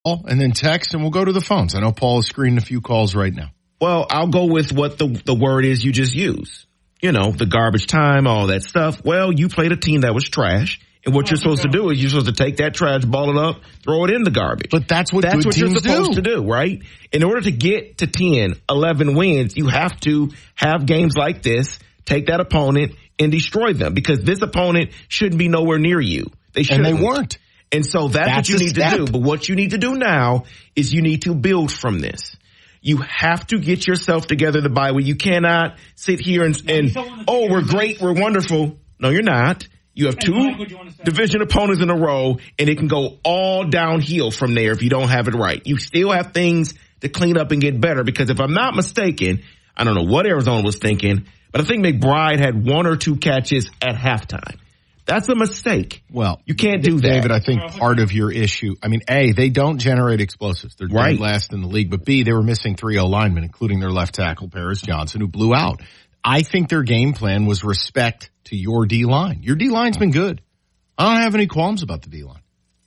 and then text, and we'll go to the phones. I know Paul is screening a few calls right now. Well, I'll go with what the word is you just used. You know, the garbage time, all that stuff. Well, you played a team that was trash. And what you're supposed to do is you're supposed to take that trash, ball it up, throw it in the garbage. But that's what you're supposed to do, right? In order to get to 10, 11 wins, you have to have games like this, take that opponent and destroy them, because this opponent shouldn't be nowhere near you. They shouldn't. And they weren't. And so that's what you need to do. But what you need to do now is you need to build from this. You have to get yourself together the bye week. You cannot sit here and we're great, we're wonderful. No, you're not. You have two division opponents in a row, and it can go all downhill from there if you don't have it right. You still have things to clean up and get better, because if I'm not mistaken, I don't know what Arizona was thinking, but I think McBride had 1 or 2 catches at halftime. That's a mistake. Well, you can't do that. David, I think part of your issue, I mean, A, they don't generate explosives. They're dead last in the league. But B, they were missing 3 O-linemen, including their left tackle, Paris Johnson, who blew out. I think their game plan was respect to your D-line. Your D-line's been good. I don't have any qualms about the D-line.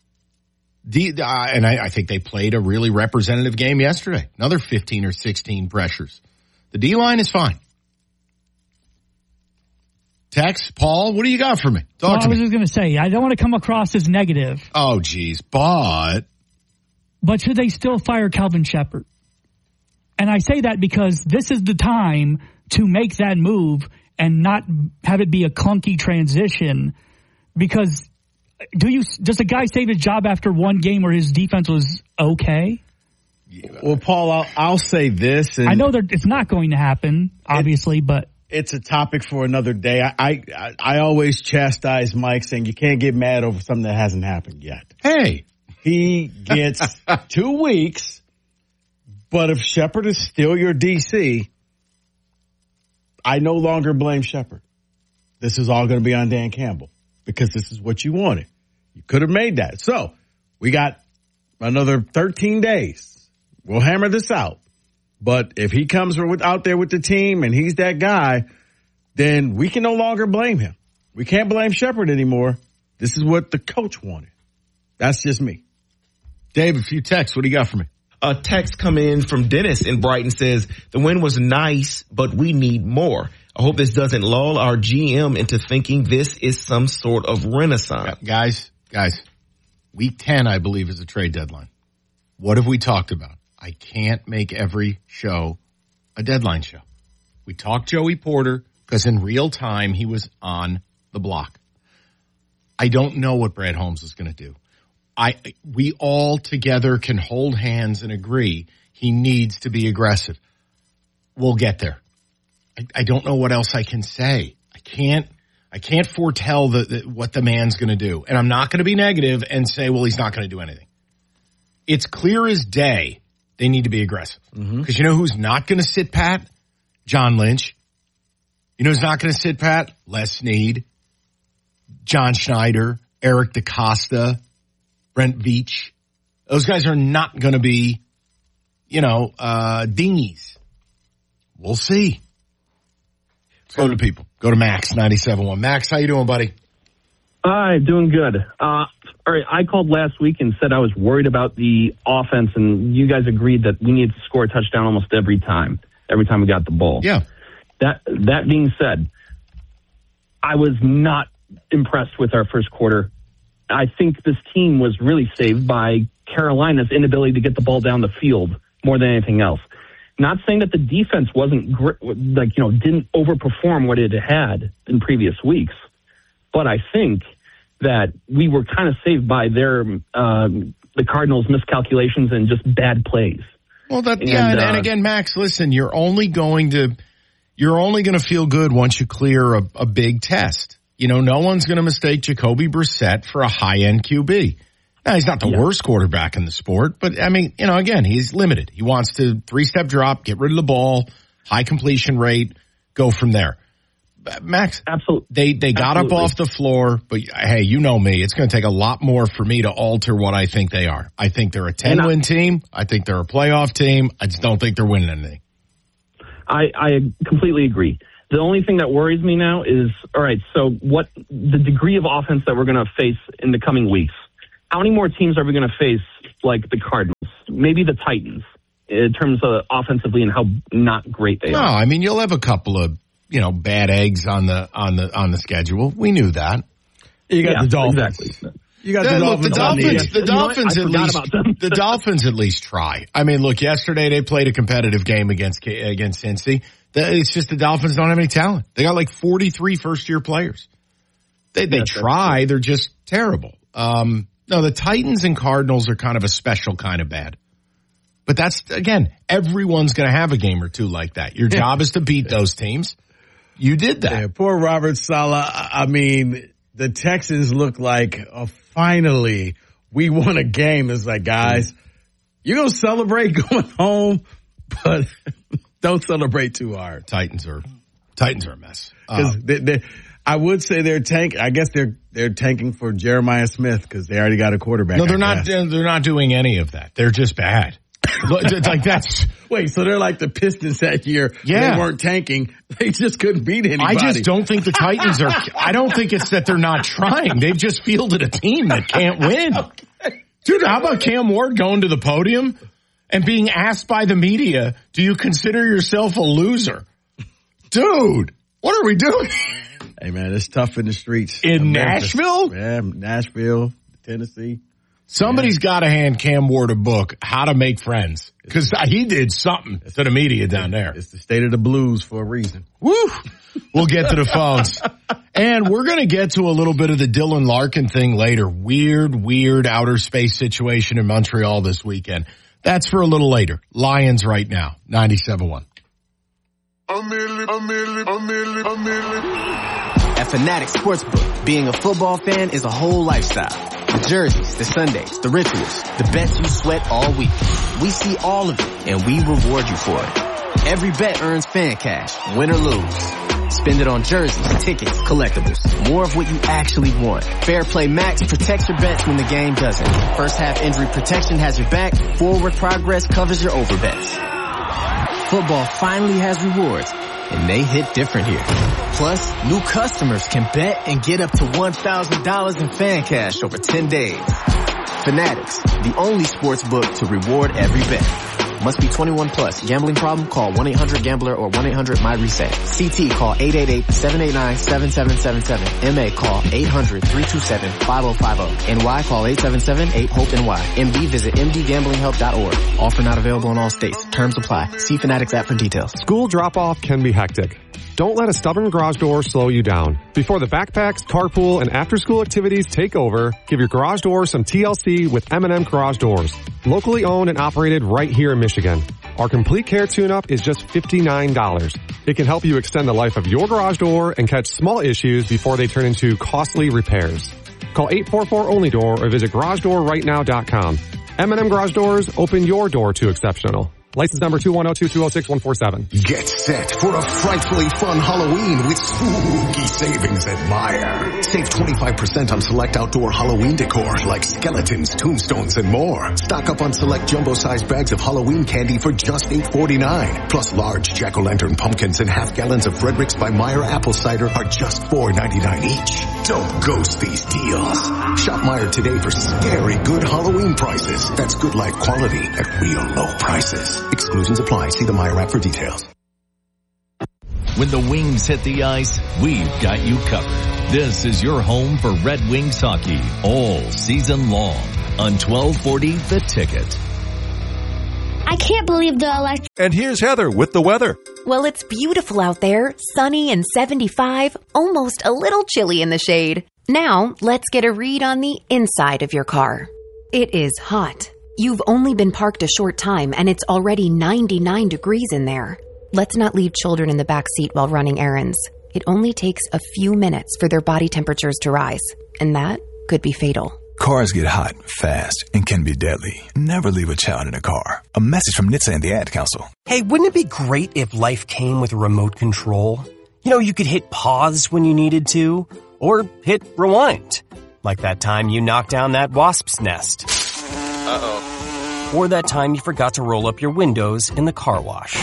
And I think they played a really representative game yesterday. Another 15 or 16 pressures. The D-line is fine. Text, Paul, what do you got for me? I was just going to say, I don't want to come across as negative. Oh, geez, but should they still fire Calvin Shepard? And I say that because this is the time to make that move and not have it be a clunky transition. Because does a guy save his job after one game where his defense was okay? Well, Paul, I'll say this. And I know that it's not going to happen, obviously, but it's a topic for another day. I always chastise Mike, saying you can't get mad over something that hasn't happened yet. Hey, he gets 2 weeks, but if Shepard is still your DC, I no longer blame Shepard. This is all going to be on Dan Campbell, because this is what you wanted. You could have made that. So we got another 13 days. We'll hammer this out. But if he comes out there with the team and he's that guy, then we can no longer blame him. We can't blame Shepard anymore. This is what the coach wanted. That's just me. Dave, a few texts. What do you got for me? A text coming in from Dennis in Brighton says, the win was nice, but we need more. I hope this doesn't lull our GM into thinking this is some sort of renaissance. Guys, week 10, I believe, is a trade deadline. What have we talked about? I can't make every show a deadline show. We talked Joey Porter because in real time he was on the block. I don't know what Brad Holmes is going to do. We all together can hold hands and agree he needs to be aggressive. We'll get there. I don't know what else I can say. I can't foretell what the man's going to do. And I'm not going to be negative and say, well, he's not going to do anything. It's clear as day they need to be aggressive. Because you know who's not going to sit pat? John Lynch. You know who's not going to sit pat? Les Snead, John Schneider, Eric DaCosta, Brent Veach. Those guys are not going to be, dingies. We'll see. Let's go to people. Go to Max, 97.1. Max, how you doing, buddy? Hi, doing good. All right, I called last week and said I was worried about the offense, and you guys agreed that we needed to score a touchdown almost every time we got the ball. Yeah. That being said, I was not impressed with our first quarter. I think this team was really saved by Carolina's inability to get the ball down the field more than anything else. Not saying that the defense wasn't didn't overperform what it had in previous weeks, but I think that we were kind of saved by the Cardinals' miscalculations and just bad plays. Well, and again, Max, listen, you're only going to feel good once you clear a big test. No one's going to mistake Jacoby Brissett for a high-end QB. Now, he's not the worst quarterback in the sport, but, again, he's limited. He wants to 3-step drop, get rid of the ball, high completion rate, go from there. Max, absolutely. They got up off the floor, but, hey, you know me. It's going to take a lot more for me to alter what I think they are. I think they're a 10-win team. I think they're a playoff team. I just don't think they're winning anything. I completely agree. The only thing that worries me now is, all right, so what the degree of offense that we're going to face in the coming weeks? How many more teams are we going to face like the Cardinals, maybe the Titans, in terms of offensively and how not great they are. No, I mean, you'll have a couple of, bad eggs on the schedule. We knew that. You got the Dolphins. Exactly. You got the Dolphins. The Dolphins at least try. I mean, look, yesterday they played a competitive game against Cincy. It's just the Dolphins don't have any talent. They got like 43 first-year players. They try. They're just terrible. No, the Titans and Cardinals are kind of a special kind of bad. But that's, again, everyone's going to have a game or two like that. Your job is to beat those teams. You did that. Yeah, poor Robert Saleh. I mean, the Texans look like, finally, we won a game. It's like, guys, you're going to celebrate going home, but don't celebrate too hard. Titans are a mess. I would say I guess they're tanking for Jeremiah Smith because they already got a quarterback. No, they're not. They're not doing any of that. They're just bad. Like that's wait. So they're like the Pistons that year. Yeah, they weren't tanking. They just couldn't beat anybody. I just don't think the Titans are. I don't think it's that they're not trying. They've just fielded a team that can't win. Okay. Dude, how about Cam Ward going to the podium and being asked by the media, "Do you consider yourself a loser?" Dude, what are we doing? Hey man, it's tough in the streets. In Nashville? Yeah, Nashville, Tennessee. Somebody's got to hand Cam Ward a book, How to Make Friends, because he did something to the media down there. It's the state of the blues for a reason. Woo! We'll get to the phones. And we're going to get to a little bit of the Dylan Larkin thing later. Weird outer space situation in Montreal this weekend. That's for a little later. Lions right now, 97.1. At Fanatics Sportsbook, being a football fan is a whole lifestyle. The jerseys, the Sundays, the rituals, the bets you sweat all week. We see all of it, and we reward you for it. Every bet earns fan cash, win or lose. Spend it on jerseys, tickets, collectibles. More of what you actually want. Fair Play Max protects your bets when the game doesn't. First half injury protection has your back. Forward progress covers your overbets. Football finally has rewards, and they hit different here. Plus, new customers can bet and get up to $1,000 in fan cash over 10 days. Fanatics, the only sports book to reward every bet. Must be 21 plus. Gambling problem? Call 1-800-GAMBLER or 1-800-MY-RESET. CT, call 888-789-7777. MA, call 800-327-5050. NY, call 877-8-HOPE-NY. MD, visit mdgamblinghelp.org. Offer not available in all states. Terms apply. See Fanatics app for details. School drop-off can be hectic. Don't let a stubborn garage door slow you down. Before the backpacks, carpool, and after-school activities take over, give your garage door some TLC with M&M Garage Doors. Locally owned and operated right here in Michigan. Our complete care tune-up is just $59. It can help you extend the life of your garage door and catch small issues before they turn into costly repairs. Call 844-ONLY-DOOR or visit garagedoorrightnow.com. M&M Garage Doors, open your door to exceptional. License number 2102206-147. Get set for a frightfully fun Halloween with spooky savings at Meijer. Save 25% on select outdoor Halloween decor like skeletons, tombstones, and more. Stock up on select jumbo-sized bags of Halloween candy for just $8.49. Plus large jack-o'-lantern pumpkins and half gallons of Frederick's by Meijer apple cider are just $4.99 each. Don't ghost these deals. Shop Meijer today for scary good Halloween prices. That's good life quality at real low prices. Exclusions apply. See the Meijer app for details. When the Wings hit the ice, we've got you covered. This is your home for Red Wings hockey all season long on 1240 The Ticket. I can't believe the election. And here's Heather with the weather. Well, it's beautiful out there, sunny and 75, almost a little chilly in the shade. Now, let's get a read on the inside of your car. It is hot. You've only been parked a short time and it's already 99 degrees in there. Let's not leave children in the back seat while running errands. It only takes a few minutes for their body temperatures to rise, and that could be fatal. Cars get hot, fast, and can be deadly. Never leave a child in a car. A message from NHTSA and the Ad Council. Hey, wouldn't it be great if life came with a remote control? You know, you could hit pause when you needed to, or hit rewind. Like that time you knocked down that wasp's nest. Uh-oh. Or that time you forgot to roll up your windows in the car wash.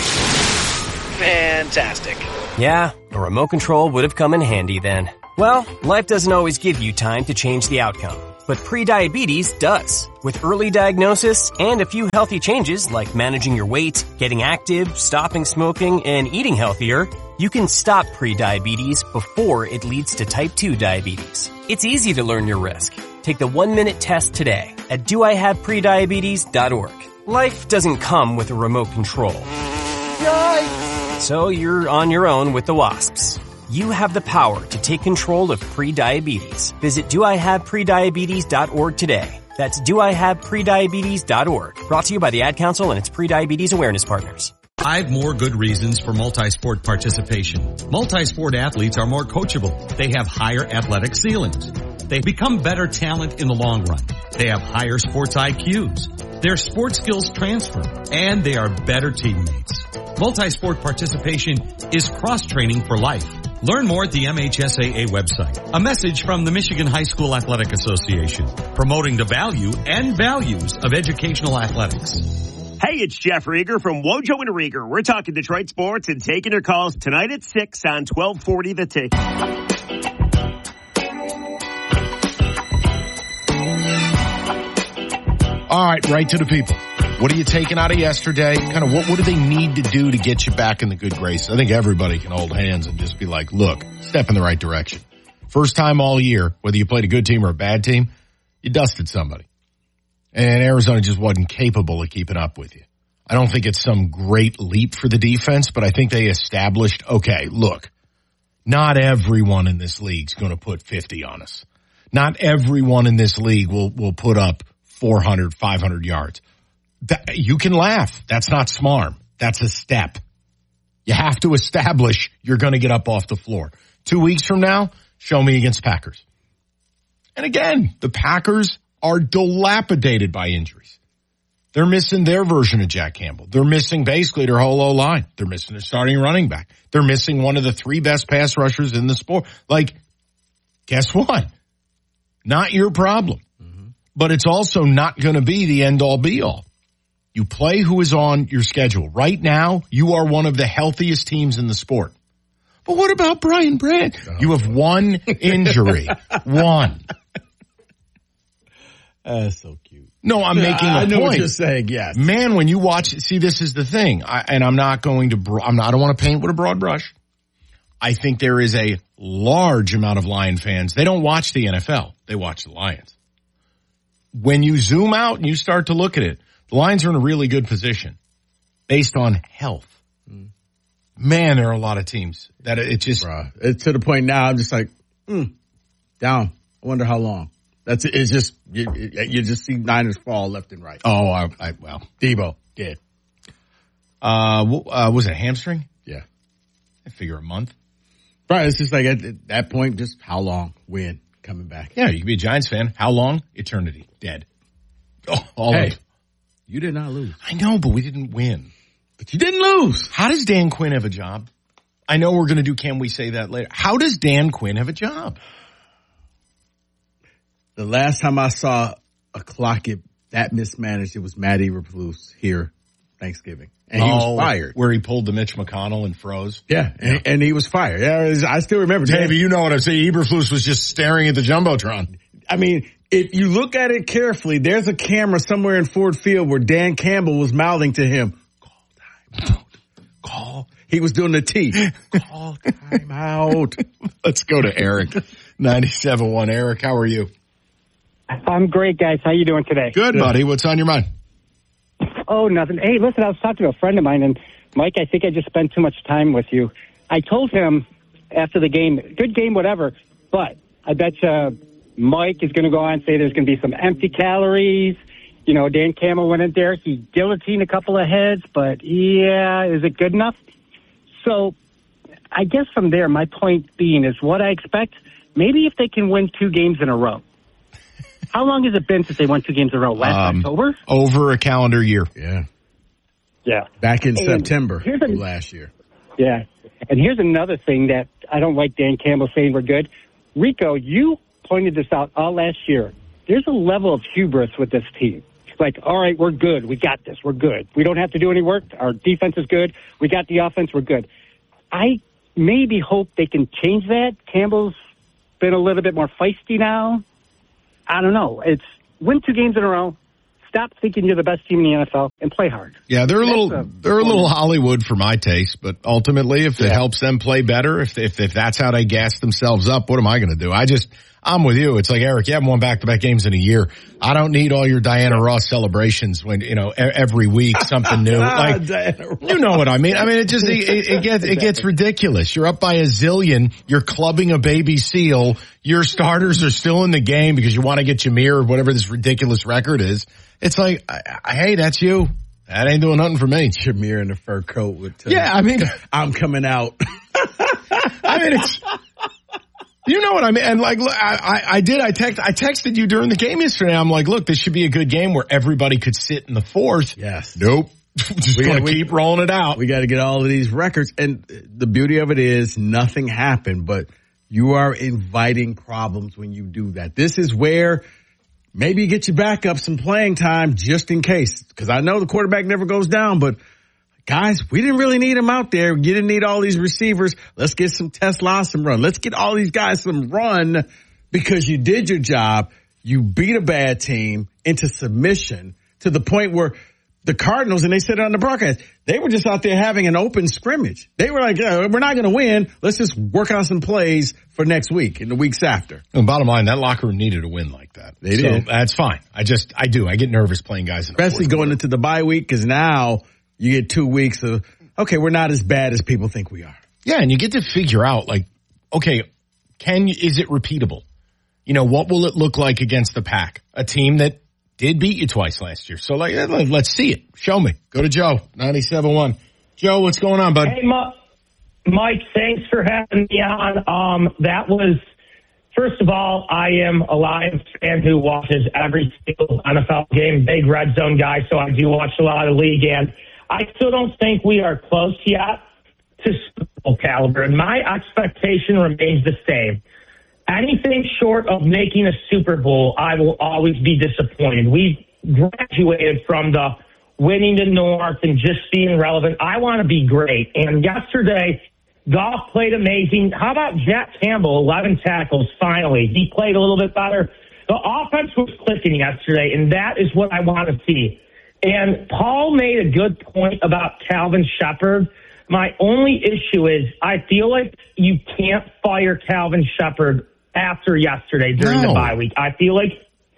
Fantastic. Yeah, a remote control would have come in handy then. Well, life doesn't always give you time to change the outcome. but prediabetes does. With early diagnosis and a few healthy changes like managing your weight, getting active, stopping smoking, and eating healthier, you can stop prediabetes before it leads to type 2 diabetes. It's easy to learn your risk. Take the 1-minute test today at doihaveprediabetes.org. Life doesn't come with a remote control. Yikes! So you're on your own with the wasps. You have the power to take control of prediabetes. Visit doihaveprediabetes.org today. That's doihaveprediabetes.org. Brought to you by the Ad Council and its prediabetes awareness partners. 5 more good reasons for multi-sport participation. Multi-sport athletes are more coachable. They have higher athletic ceilings. They become better talent in the long run. They have higher sports IQs. Their sports skills transfer, and they are better teammates. Multi-sport participation is cross-training for life. Learn more at the MHSAA website. A message from the Michigan High School Athletic Association, promoting the value and values of educational athletics. Hey, it's Jeff Rieger from Wojo and Rieger. We're talking Detroit sports and taking your calls tonight at 6 on 1240 The Tick. All right, right to the people. What are you taking out of yesterday? Kind of what do they need to do to get you back in the good grace? I think everybody can hold hands and just be like, look, step in the right direction. First time all year, whether you played a good team or a bad team, you dusted somebody. And Arizona just wasn't capable of keeping up with you. I don't think it's some great leap for the defense, but I think they established, okay, look, not everyone in this league's going to put 50 on us. Not everyone in this league will put up 400, 500 yards. You can laugh. That's not smart. That's a step. You have to establish you're going to get up off the floor. 2 weeks from now, show me against Packers. And again, the Packers are dilapidated by injuries. They're missing their version of Jack Campbell. They're missing basically their whole O-line. They're missing their starting running back. They're missing one of the 3 best pass rushers in the sport. Like, guess what? Not your problem. Mm-hmm. But it's also not going to be the end-all be-all. You play who is on your schedule. Right now, you are one of the healthiest teams in the sport. But what about Brian Brandt? You have one injury. One. That's so cute. No, I'm making a point. I know what you're saying, yes. Man, when you watch, see, this is the thing. I'm not going to, I don't want to paint with a broad brush. I think there is a large amount of Lion fans. They don't watch the NFL. They watch the Lions. When you zoom out and you start to look at it, the Lions are in a really good position based on health. Man, there are a lot of teams that it just... It's to the point now, I'm just like, down. I wonder how long. It's just, you just see Niners fall left and right. Oh, well. Debo, dead. Was it a hamstring? Yeah. I figure a month. Right, it's just like at that point, just how long, when, coming back. Yeah, you can be a Giants fan. How long? Eternity. Dead. Hey, you did not lose. I know, but we didn't win. But you didn't lose. How does Dan Quinn have a job? I know we're going to do Can We Say That later. How does Dan Quinn have a job? The last time I saw a clock that mismanaged, it was Matt Eberflus here Thanksgiving. And he was fired. Where he pulled the Mitch McConnell and froze? Yeah, and he was fired. Yeah, I still remember. Davey, you know what I'm saying. Eberflus was just staring at the Jumbotron. I mean, if you look at it carefully, there's a camera somewhere in Ford Field where Dan Campbell was mouthing to him, call. He was doing the T. Call time out. Let's go to Eric. 97.1. Eric, how are you? I'm great, guys. How you doing today? Good, buddy. What's on your mind? Oh, nothing. Hey, listen, I was talking to a friend of mine, and Mike, I think I just spent too much time with you. I told him after the game, good game, whatever, but I bet you Mike is going to go on and say there's going to be some empty calories. You know, Dan Campbell went in there. He guillotined a couple of heads, but yeah, is it good enough? So I guess from there, my point being is what I expect, maybe if they can win 2 games in a row. How long has it been since they won 2 games in a row? Last October? Over a calendar year. Yeah. Yeah. Back in September last year. Yeah. And here's another thing that I don't like Dan Campbell saying we're good. Rico, you pointed this out all last year. There's a level of hubris with this team. Like, all right, we're good. We got this. We're good. We don't have to do any work. Our defense is good. We got the offense. We're good. I maybe hope they can change that. Campbell's been a little bit more feisty now. I don't know. It's win 2 games in a row. Stop thinking you're the best team in the NFL and play hard. Yeah, they're a little Hollywood for my taste, but ultimately, if it helps them play better, if that's how they gas themselves up, what am I going to do? I'm with you. It's like, Eric, you haven't won back-to-back games in a year. I don't need all your Diana Ross celebrations when, every week something new. Like, you know what I mean? I mean, it gets ridiculous. You're up by a zillion. You're clubbing a baby seal. Your starters are still in the game because you want to get Jameer or whatever this ridiculous record is. It's like, hey, that's you. That ain't doing nothing for me. Jameer in the fur coat with, I'm coming out. I mean, you know what I mean? And like, look, I texted you during the game yesterday. I'm like, look, this should be a good game where everybody could sit in the fourth. Yes. Nope. Just going to keep rolling it out. We got to get all of these records. And the beauty of it is nothing happened, but you are inviting problems when you do that. This is where maybe you get your backup some playing time just in case. Because I know the quarterback never goes down, but guys, we didn't really need him out there. You didn't need all these receivers. Let's get some Tesla some run. Let's get all these guys some run because you did your job. You beat a bad team into submission to the point where the Cardinals, and they said it on the broadcast, they were just out there having an open scrimmage. They were like, we're not going to win. Let's just work on some plays for next week and the weeks after. And bottom line, that locker room needed a win like that. They did. That's fine. I get nervous playing guys. Especially going into the bye week because now you get 2 weeks of, okay, we're not as bad as people think we are. Yeah, and you get to figure out, like, okay, is it repeatable? What will it look like against the Pack? A team that did beat you twice last year. So, like, let's see it. Show me. Go to Joe, 97.1. Joe, what's going on, bud? Hey, Mike, thanks for having me on. That was, first of all, I am a Lions fan who watches every single NFL game, big red zone guy, so I do watch a lot of league, and I still don't think we are close yet to Super Bowl caliber, and my expectation remains the same. Anything short of making a Super Bowl, I will always be disappointed. We graduated from the winning the North and just being relevant. I want to be great. And yesterday, Goff played amazing. How about Jack Campbell, 11 tackles, finally? He played a little bit better. The offense was clicking yesterday, and that is what I want to see. And Paul made a good point about Calvin Shepard. My only issue is I feel like you can't fire Calvin Shepard after yesterday during the bye week. I feel like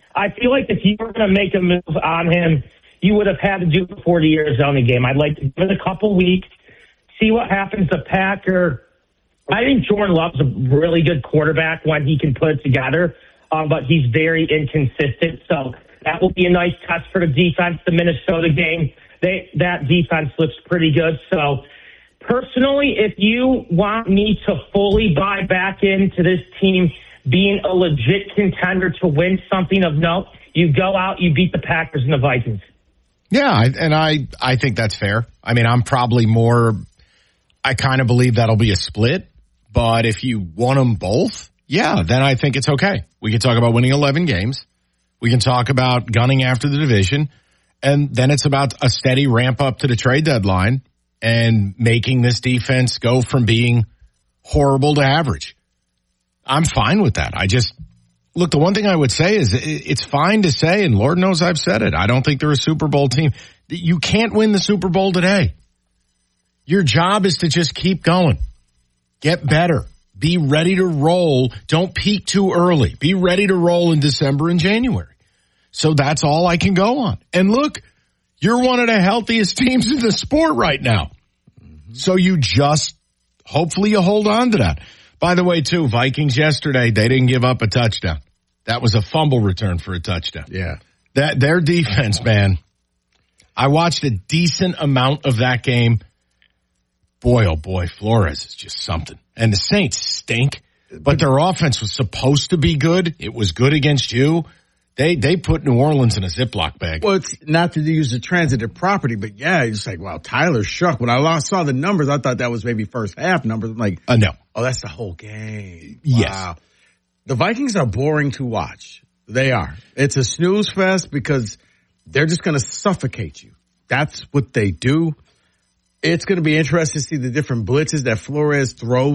if you were going to make a move on him, you would have had to do it before the Arizona game. I'd like to give it a couple weeks, see what happens to Packer. I think Jordan Love's a really good quarterback when he can put it together, but he's very inconsistent. So that will be a nice test for the defense. The Minnesota game, that defense looks pretty good. So personally, if you want me to fully buy back into this team being a legit contender to win something of note, you go out, you beat the Packers and the Vikings. Yeah, I think that's fair. I mean, I'm probably I kind of believe that'll be a split, but if you want them both, yeah, then I think it's okay. We can talk about winning 11 games. We can talk about gunning after the division, and then it's about a steady ramp up to the trade deadline and making this defense go from being horrible to average. I'm fine with that. Look, the one thing I would say is it's fine to say, and Lord knows I've said it, I don't think they're a Super Bowl team. You can't win the Super Bowl today. Your job is to just keep going. Get better. Be ready to roll. Don't peak too early. Be ready to roll in December and January. So that's all I can go on. And look, you're one of the healthiest teams in the sport right now. So hopefully you hold on to that. By the way, too, Vikings yesterday, they didn't give up a touchdown. That was a fumble return for a touchdown. Yeah. Their defense, man. I watched a decent amount of that game. Boy, oh boy, Flores is just something. And the Saints stink, but their offense was supposed to be good. It was good against you. They put New Orleans in a Ziploc bag. Well, it's not to use the transitive property, but yeah, it's like, wow, Tyler Shough. When I saw the numbers, I thought that was maybe first half numbers. I'm like, no. Oh, that's the whole game. Yes. Wow. The Vikings are boring to watch. They are. It's a snooze fest because they're just going to suffocate you. That's what they do. It's going to be interesting to see the different blitzes that Flores throws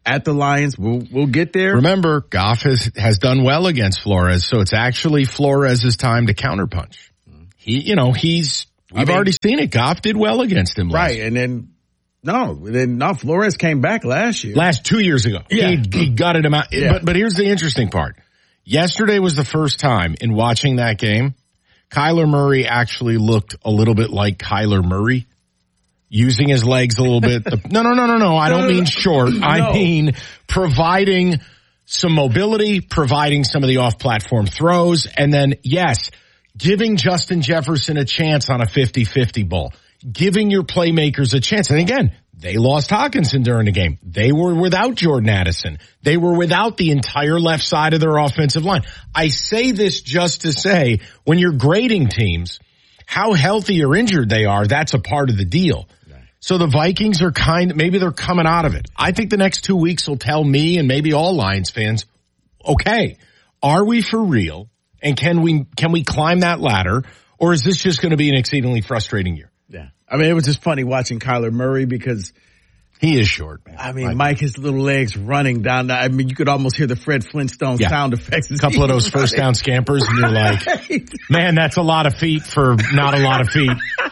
at the Lions. We'll get there. Remember, Goff has done well against Flores, so it's actually Flores' time to counterpunch. We've already seen it. Goff did well against him. Right, and then Flores came back last year. 2 years ago. Yeah. He gutted him out. Yeah. But here's the interesting part. Yesterday was the first time in watching that game, Kyler Murray actually looked a little bit like Kyler Murray, using his legs a little bit. No. I don't mean short. I mean providing some mobility, providing some of the off-platform throws, and then, yes, giving Justin Jefferson a chance on a 50-50 ball, giving your playmakers a chance. And again, they lost Hockenson during the game. They were without Jordan Addison. They were without the entire left side of their offensive line. I say this just to say, when you're grading teams, how healthy or injured they are, that's a part of the deal. Right. So the Vikings are maybe they're coming out of it. I think the next 2 weeks will tell me and maybe all Lions fans, okay, are we for real? And can we climb that ladder? Or is this just going to be an exceedingly frustrating year? Yeah. I mean, it was just funny watching Kyler Murray because he is short, man. I mean, Mike, his little legs running down. I mean, you could almost hear the Fred Flintstone sound effects. A couple of those first down scampers, and you're like, man, that's a lot of feet for not a lot of feet.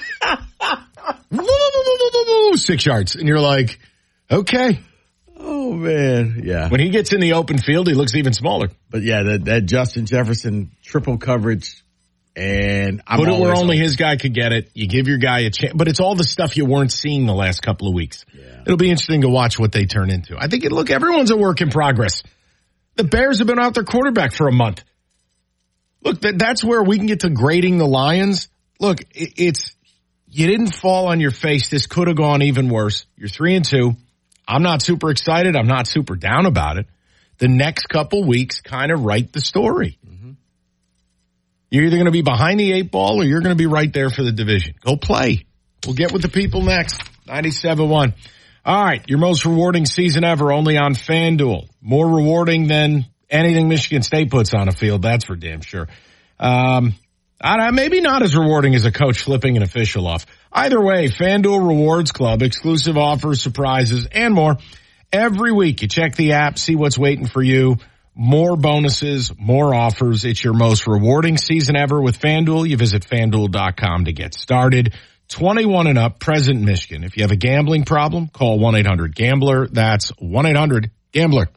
6 yards. And you're like, okay. Oh, man. Yeah. When he gets in the open field, he looks even smaller. But, yeah, that Justin Jefferson triple coverage. And put it where only his guy could get it. You give your guy a chance. But it's all the stuff you weren't seeing the last couple of weeks. Yeah. It'll be interesting to watch what they turn into. I think, everyone's a work in progress. The Bears have been out their quarterback for a month. Look, that's where we can get to grading the Lions. Look, you didn't fall on your face. This could have gone even worse. You're 3-2. I'm not super excited. I'm not super down about it. The next couple weeks kind of write the story. You're either going to be behind the 8 ball or you're going to be right there for the division. Go play. We'll get with the people next. 97.1. All right. Your most rewarding season ever only on FanDuel. More rewarding than anything Michigan State puts on a field. That's for damn sure. Maybe not as rewarding as a coach flipping an official off. Either way, FanDuel Rewards Club, exclusive offers, surprises, and more. Every week you check the app, see what's waiting for you. More bonuses, more offers. It's your most rewarding season ever with FanDuel. You visit FanDuel.com to get started. 21 and up, present in Michigan. If you have a gambling problem, call 1-800-GAMBLER. That's 1-800-GAMBLER.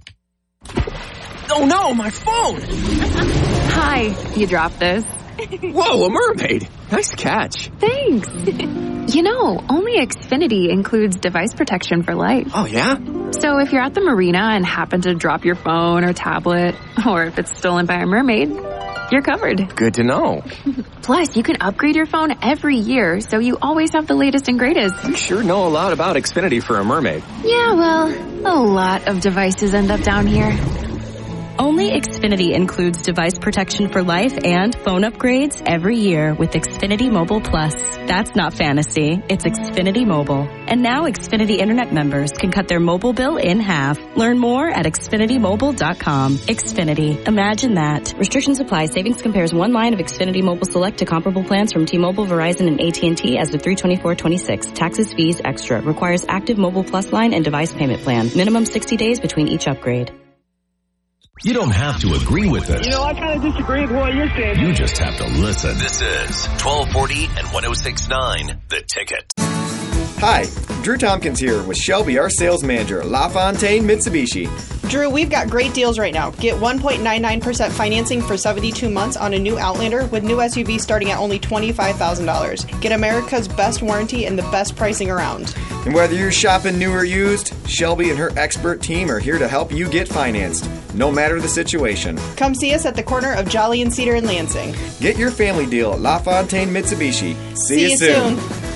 Oh no, my phone! Hi, you dropped this. Whoa, a mermaid! Nice catch. Thanks. Only Xfinity includes device protection for life. Oh, yeah? So if you're at the marina and happen to drop your phone or tablet, or if it's stolen by a mermaid, you're covered. Good to know. Plus, you can upgrade your phone every year, so you always have the latest and greatest. You sure know a lot about Xfinity for a mermaid. Yeah, well, a lot of devices end up down here. Only Xfinity includes device protection for life and phone upgrades every year with Xfinity Mobile Plus. That's not fantasy. It's Xfinity Mobile. And now Xfinity Internet members can cut their mobile bill in half. Learn more at XfinityMobile.com. Xfinity. Imagine that. Restrictions apply. Savings compares one line of Xfinity Mobile Select to comparable plans from T-Mobile, Verizon, and AT&T as of 3/24/26. Taxes, fees, extra. Requires active Mobile Plus line and device payment plan. Minimum 60 days between each upgrade. You don't have to agree with us. I kind of disagree with what you're saying. You just have to listen. This is 1240 and 106.9 The Ticket. Hi, Drew Tompkins here with Shelby, our sales manager at LaFontaine Mitsubishi. Drew, we've got great deals right now. Get 1.99% financing for 72 months on a new Outlander with new SUV starting at only $25,000. Get America's best warranty and the best pricing around. And whether you're shopping new or used, Shelby and her expert team are here to help you get financed, no matter the situation. Come see us at the corner of Jolly and Cedar in Lansing. Get your family deal at LaFontaine Mitsubishi. See you soon.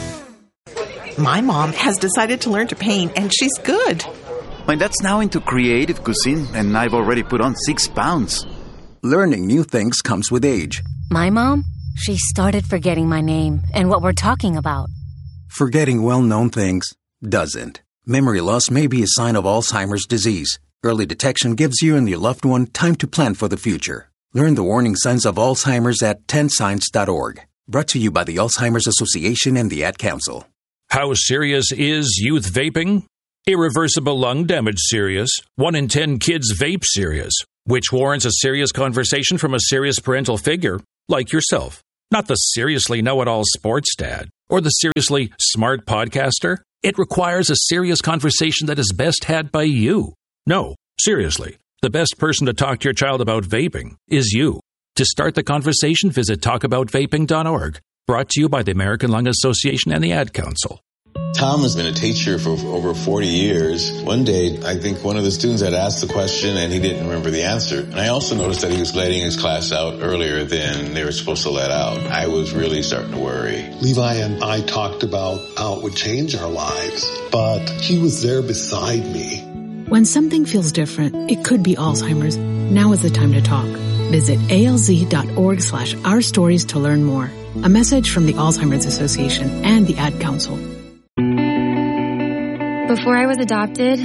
My mom has decided to learn to paint, and she's good. My dad's now into creative cuisine, and I've already put on 6 pounds. Learning new things comes with age. My mom, she started forgetting my name and what we're talking about. Forgetting well-known things doesn't. Memory loss may be a sign of Alzheimer's disease. Early detection gives you and your loved one time to plan for the future. Learn the warning signs of Alzheimer's at 10signs.org. Brought to you by the Alzheimer's Association and the Ad Council. How serious is youth vaping? Irreversible lung damage serious. 1 in 10 kids vape serious, which warrants a serious conversation from a serious parental figure like yourself. Not the seriously know-it-all sports dad or the seriously smart podcaster. It requires a serious conversation that is best had by you. No, seriously, the best person to talk to your child about vaping is you. To start the conversation, visit talkaboutvaping.org. Brought to you by the American Lung Association and the Ad Council. Tom has been a teacher for over 40 years. One day, I think one of the students had asked the question and he didn't remember the answer. And I also noticed that he was letting his class out earlier than they were supposed to let out. I was really starting to worry. Levi and I talked about how it would change our lives, but he was there beside me. When something feels different, it could be Alzheimer's. Now is the time to talk. Visit alz.org/ourstories to learn more. A message from the Alzheimer's Association and the Ad Council. Before I was adopted,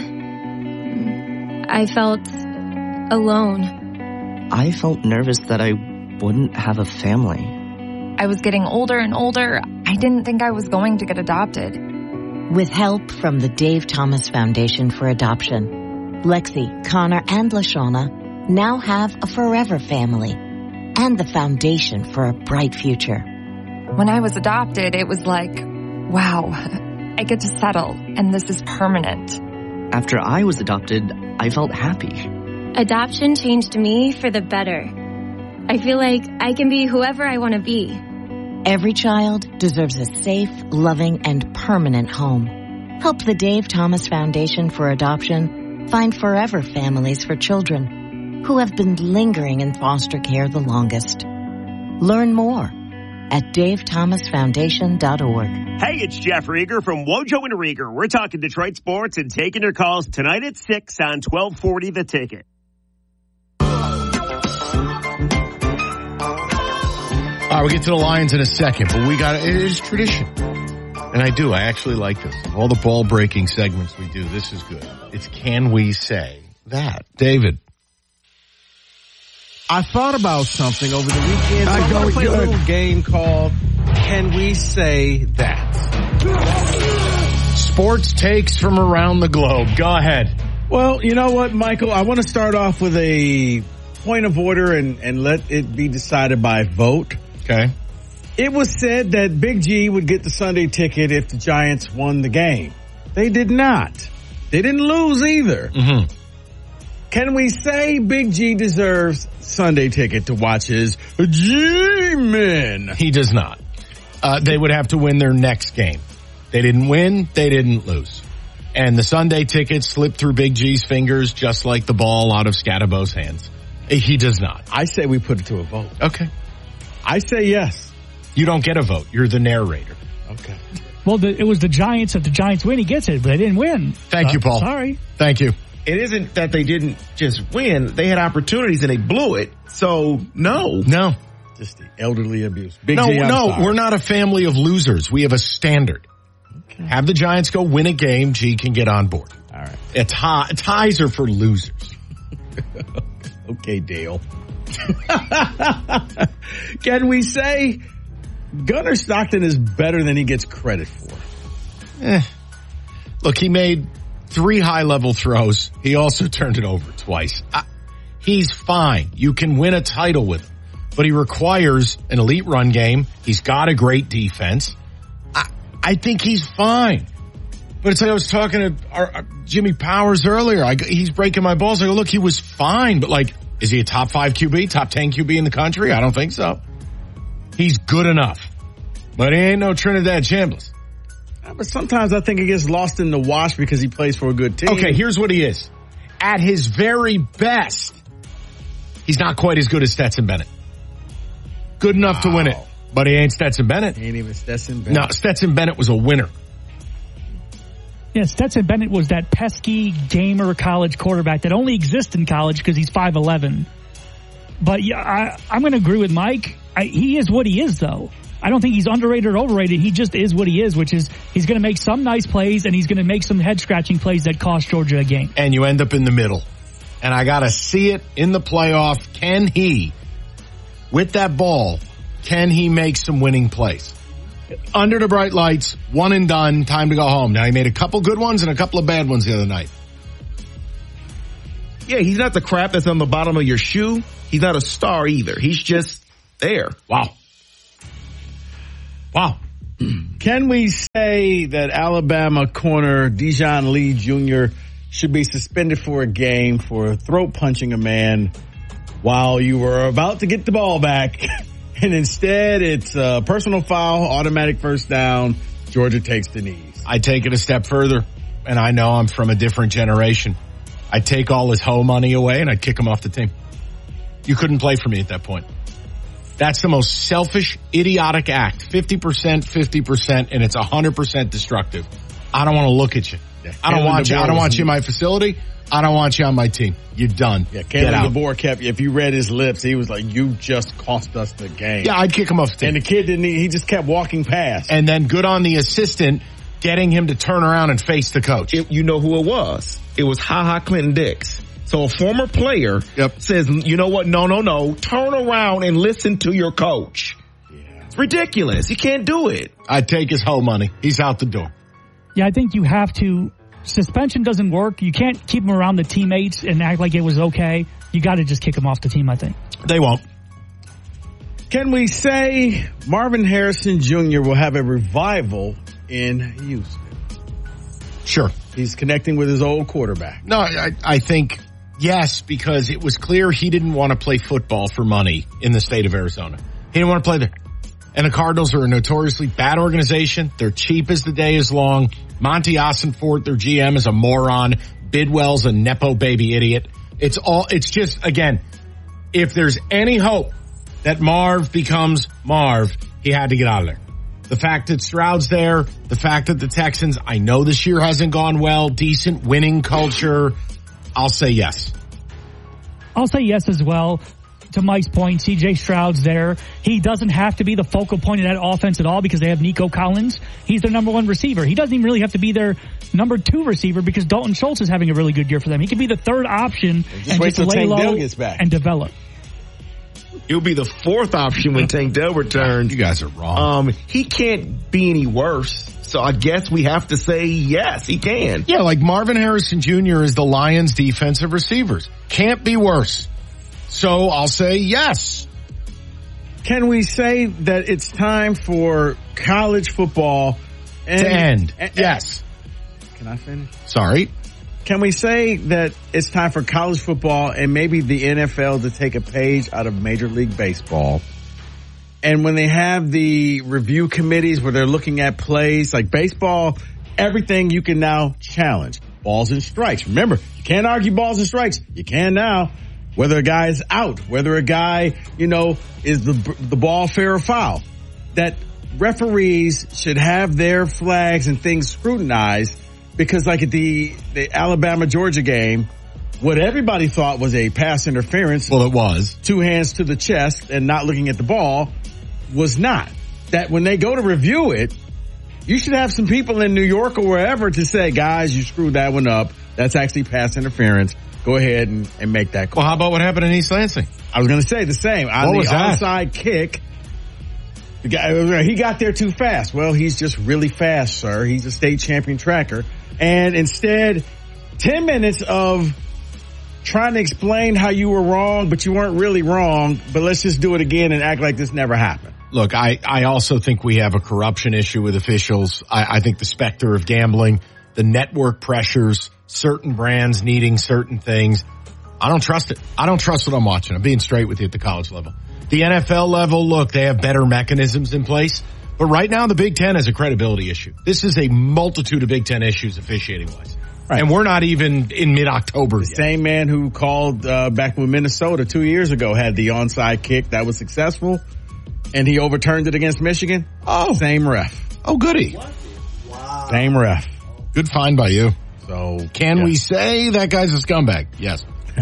I felt alone. I felt nervous that I wouldn't have a family. I was getting older and older. I didn't think I was going to get adopted. With help from the Dave Thomas Foundation for Adoption, Lexi, Connor, and LaShawna now have a forever family and the foundation for a bright future. When I was adopted, it was like, wow, I get to settle, and this is permanent. After I was adopted, I felt happy. Adoption changed me for the better. I feel like I can be whoever I want to be. Every child deserves a safe, loving, and permanent home. Help the Dave Thomas Foundation for Adoption find forever families for children who have been lingering in foster care the longest. Learn more at davethomasfoundation.org. Hey, it's Jeff Rieger from Wojo and Rieger. We're talking Detroit sports and taking your calls tonight at 6 on 1240 The Ticket. All right, we'll get to the Lions in a second, but it is tradition. And I actually like this. Of all the ball breaking segments we do, this is good. It's Can We Say That? David. I thought about something over the weekend. I'm going to play a little game called Can We Say That? Sports takes from around the globe. Go ahead. Well, you know what, Michael? I want to start off with a point of order and let it be decided by vote. Okay. It was said that Big G would get the Sunday ticket if the Giants won the game. They did not. They didn't lose either. Mm-hmm. Can we say Big G deserves Sunday ticket to watch his G-Men? He does not. They would have to win their next game. They didn't win. They didn't lose. And the Sunday ticket slipped through Big G's fingers just like the ball out of Scatabo's hands. He does not. I say we put it to a vote. Okay. I say yes. You don't get a vote. You're the narrator. Okay. Well, it was the Giants. If the Giants win, he gets it, but they didn't win. Thank you, Paul. Sorry. Thank you. It isn't that they didn't just win. They had opportunities and they blew it. So, no. No. Just the elderly abuse. Big G, we're not a family of losers. We have a standard. Okay. Have the Giants go win a game. G can get on board. All right. Ties are for losers. Okay, Dale. Can we say Gunnar Stockton is better than he gets credit for? Look, he made 3 high-level throws. He also turned it over twice. He's fine. You can win a title with him. But he requires an elite run game. He's got a great defense. I think he's fine. But it's like I was talking to Jimmy Powers earlier. He's breaking my balls. I go, look, he was fine. But, is he a top 5 QB, top 10 QB in the country? I don't think so. He's good enough. But he ain't no Trinidad Chambliss. But sometimes I think he gets lost in the wash because he plays for a good team. Okay, here's what he is. At his very best, he's not quite as good as Stetson Bennett. Good enough to win it, but he ain't Stetson Bennett. He ain't even Stetson Bennett. No, Stetson Bennett was a winner. Yeah, Stetson Bennett was that pesky gamer college quarterback that only exists in college because he's 5'11". But yeah, I'm going to agree with Mike. He is what he is, though. I don't think he's underrated or overrated. He just is what he is, which is he's going to make some nice plays and he's going to make some head-scratching plays that cost Georgia a game. And you end up in the middle. And I got to see it in the playoff. Can he, with that ball, can he make some winning plays? Under the bright lights, one and done, time to go home. Now, he made a couple good ones and a couple of bad ones the other night. Yeah, he's not the crap that's on the bottom of your shoe. He's not a star either. He's just there. Wow. Can we say that Alabama corner Dijon Lee Jr. should be suspended for a game for throat punching a man while you were about to get the ball back? And instead, it's a personal foul, automatic first down. Georgia takes the knees. I take it a step further, and I know I'm from a different generation. I'd take all his hoe money away, and I'd kick him off the team. You couldn't play for me at that point. That's the most selfish, idiotic act. 50%, and it's 100% destructive. I don't want to look at you. Yeah, I don't want you. I don't want you in my facility. I don't want you on my team. You're done. Yeah, Kalen DeBoer kept, if you read his lips, he was like, you just cost us the game. Yeah, I'd kick him off the team. And the kid he just kept walking past. And then good on the assistant getting him to turn around and face the coach. You know who it was? It was Ha Clinton Dix. So a former player says, you know what? No. Turn around and listen to your coach. Yeah. It's ridiculous. You can't do it. I'd take his hoe money. He's out the door. Yeah, I think you have to. Suspension doesn't work. You can't keep him around the teammates and act like it was okay. You got to just kick him off the team, I think. They won't. Can we say Marvin Harrison Jr. will have a revival in Houston? Sure. He's connecting with his old quarterback. No, I think yes, because it was clear he didn't want to play football for money in the state of Arizona. He didn't want to play there. And the Cardinals are a notoriously bad organization. They're cheap as the day is long. Monty Ossenfort, their GM, is a moron. Bidwell's a Nepo baby idiot. It's just, again, if there's any hope that Marv becomes Marv, he had to get out of there. The fact that Stroud's there, the fact that the Texans, I know this year hasn't gone well, decent winning culture, I'll say yes. I'll say yes as well. To Mike's point, C.J. Stroud's there. He doesn't have to be the focal point of that offense at all because they have Nico Collins. He's their number one receiver. He doesn't even really have to be their number two receiver because Dalton Schultz is having a really good year for them. He could be the third option and just lay low and develop. He'll be the fourth option when Tank Dell returns. You guys are wrong. He can't be any worse. So I guess we have to say yes, he can. Yeah, like Marvin Harrison Jr. is the Lions' defensive receivers. Can't be worse. So I'll say yes. Can we say that it's time for college football to end? Yes. Can I finish? Sorry. Can we say that it's time for college football and maybe the NFL to take a page out of Major League Baseball? And when they have the review committees where they're looking at plays like baseball, everything you can now challenge. Balls and strikes. Remember, you can't argue balls and strikes. You can now. Whether a guy is out, whether a guy, is the ball fair or foul. That referees should have their flags and things scrutinized because like at the Alabama-Georgia game, what everybody thought was a pass interference. Well, it was. 2 hands to the chest and not looking at the ball was not. That when they go to review it, you should have some people in New York or wherever to say, guys, you screwed that one up. That's actually pass interference. Go ahead and make that call. Well, how about what happened in East Lansing? I was going to say the same. On the onside kick, the guy, he got there too fast. Well, he's just really fast, sir. He's a state champion tracker. And instead, 10 minutes of trying to explain how you were wrong, but you weren't really wrong, but let's just do it again and act like this never happened. Look, I also think we have a corruption issue with officials. I think the specter of gambling, the network pressures, certain brands needing certain things. I don't trust it. I don't trust what I'm watching. I'm being straight with you at the college level. The NFL level, look, they have better mechanisms in place. But right now, the Big Ten has a credibility issue. This is a multitude of Big Ten issues officiating-wise. Right. And we're not even in mid-October yet. The same man who called back when Minnesota 2 years ago had the onside kick that was successful, and he overturned it against Michigan. Oh. Same ref. Oh, goody. Wow. Same ref. Good find by you. So can we say that guy's a scumbag? Yes.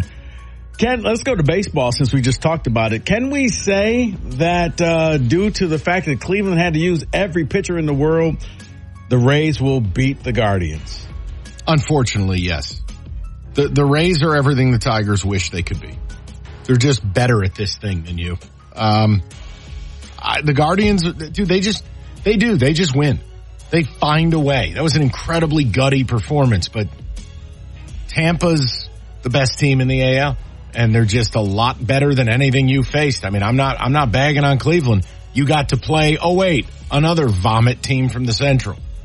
Let's go to baseball since we just talked about it. Can we say that due to the fact that Cleveland had to use every pitcher in the world, the Rays will beat the Guardians? Unfortunately, yes. The Rays are everything the Tigers wish they could be. They're just better at this thing than you. The Guardians, dude, They do. They just win. They find a way. That was an incredibly gutty performance, but Tampa's the best team in the AL, and they're just a lot better than anything you faced. I mean, I'm not bagging on Cleveland. You got to play, another vomit team from the Central.